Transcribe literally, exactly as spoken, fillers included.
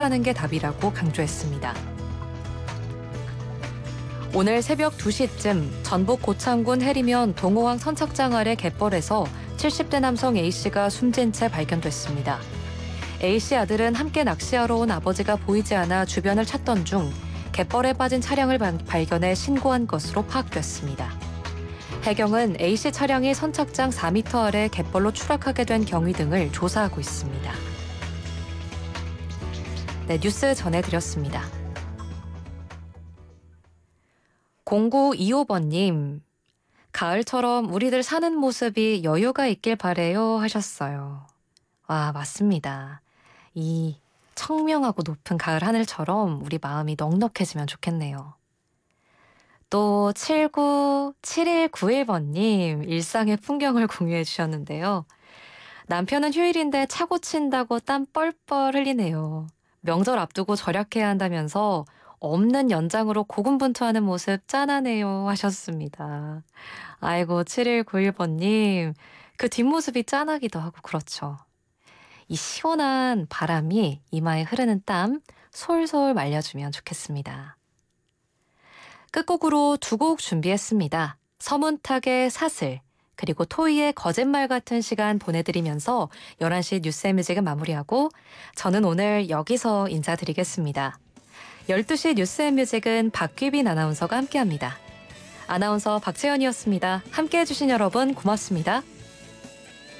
하는 게 답이라고 강조했습니다. 오늘 새벽 두 시쯤 전북 고창군 해리면 동호항 선착장 아래 갯벌에서 칠십 대 남성 A씨가 숨진 채 발견됐습니다. A씨 아들은 함께 낚시하러 온 아버지가 보이지 않아 주변을 찾던 중 갯벌에 빠진 차량을 발견해 신고한 것으로 파악됐습니다. 해경은 A씨 차량이 선착장 사 미터 아래 갯벌로 추락하게 된 경위 등을 조사하고 있습니다. 네, 뉴스 전해드렸습니다. 공구이오 번님, 가을처럼 우리들 사는 모습이 여유가 있길 바래요 하셨어요. 와, 맞습니다. 이 청명하고 높은 가을 하늘처럼 우리 마음이 넉넉해지면 좋겠네요. 또 칠구칠일구일 번님, 일상의 풍경을 공유해 주셨는데요. 남편은 휴일인데 차 고친다고 땀 뻘뻘 흘리네요. 명절 앞두고 절약해야 한다면서 없는 연장으로 고군분투하는 모습 짠하네요 하셨습니다. 아이고, 칠일구일 번님, 그 뒷모습이 짠하기도 하고 그렇죠. 이 시원한 바람이 이마에 흐르는 땀 솔솔 말려주면 좋겠습니다. 끝곡으로 두 곡 준비했습니다. 서문탁의 사슬, 그리고 토이의 거짓말 같은 시간 보내드리면서 열한 시 뉴스앤뮤직은 마무리하고 저는 오늘 여기서 인사드리겠습니다. 열두 시 뉴스앤뮤직은 박귀빈 아나운서가 함께합니다. 아나운서 박채연이었습니다. 함께해 주신 여러분 고맙습니다.